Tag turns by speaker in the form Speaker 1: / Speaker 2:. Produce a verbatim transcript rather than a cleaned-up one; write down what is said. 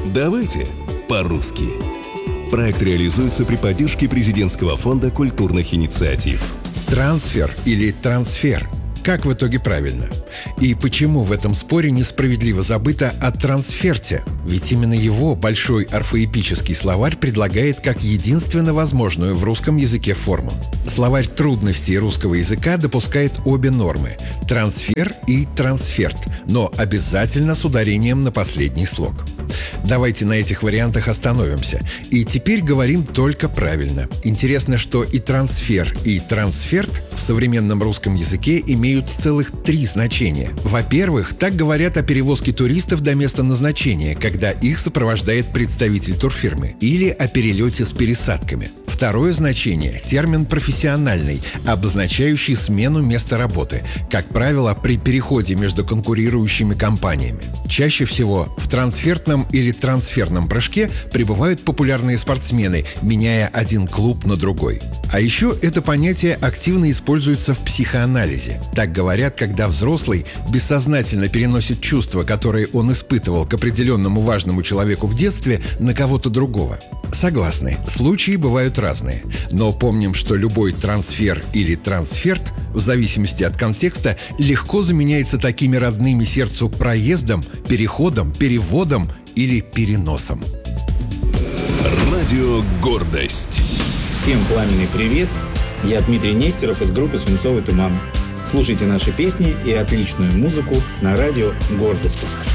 Speaker 1: Давайте по-русски. Проект реализуется при поддержке Президентского фонда культурных инициатив.
Speaker 2: Трансфер или трансфер? Как в итоге правильно? И почему в этом споре несправедливо забыто о трансферте? Ведь именно его большой орфоэпический словарь предлагает как единственно возможную в русском языке форму. Словарь трудностей русского языка допускает обе нормы – трансфер и трансферт, но обязательно с ударением на последний слог. Давайте на этих вариантах остановимся. И теперь говорим только правильно. Интересно, что и трансфер, и трансферт в современном русском языке имеют целых три значения. Во-первых, так говорят о перевозке туристов до места назначения, когда их сопровождает представитель турфирмы, или о перелете с пересадками. Второе значение – термин профессиональный, обозначающий смену места работы, как правило, при переходе между конкурирующими компаниями. Чаще всего в трансфертном или трансферном прыжке пребывают популярные спортсмены, меняя один клуб на другой. А еще это понятие активно используется в психоанализе. Так говорят, когда взрослый бессознательно переносит чувства, которые он испытывал к определенному важному человеку в детстве, на кого-то другого. Согласны, случаи бывают разные. Но помним, что любой трансфер или трансферт, в зависимости от контекста, легко заменяется такими родными сердцу проездом, переходом, переводом или переносом.
Speaker 1: Радио «Гордость».
Speaker 3: Всем пламенный привет! Я Дмитрий Нестеров из группы «Свинцовый туман». Слушайте наши песни и отличную музыку на радио «Гордость».